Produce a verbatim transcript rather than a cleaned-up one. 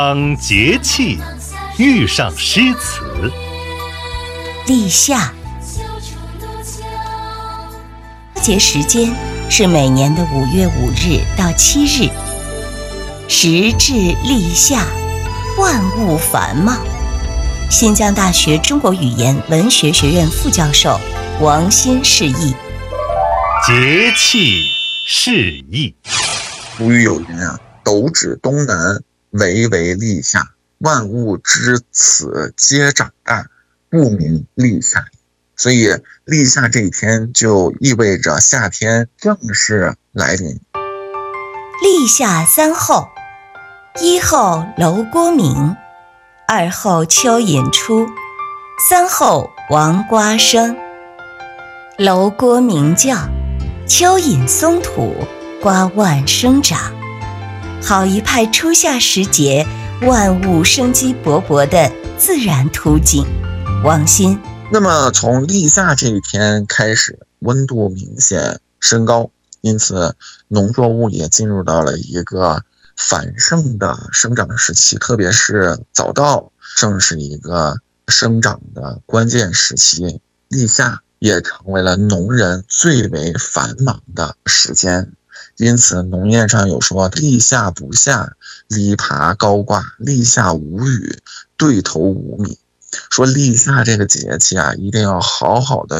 当节气遇上诗词， 立夏。节时间是每年的五月五日到七日，时至立夏，万物繁茂。新疆大学中国语言文学学院副教授王鑫释义。 节气释义。 古语有云啊，斗指东南，惟为立夏，万物之此皆长大，故名立夏。所以立夏这一天就意味着夏天正式来临。 立夏三候：一候楼郭鸣，二候蚯蚓出，三候黄瓜生。楼郭鸣叫，蚯蚓松土，瓜万生长，好一派初夏时节万物生机勃勃的自然图景。王鑫。 那么从立夏这一天开始，温度明显升高，因此农作物也进入到了一个繁盛的生长时期，特别是早稻正是一个生长的关键时期。立夏也成为了农人最为繁忙的时间，因此农业上有说立夏不下，犁耙高挂，立夏无雨，对头无米。说立夏这个节气啊，一定要好好的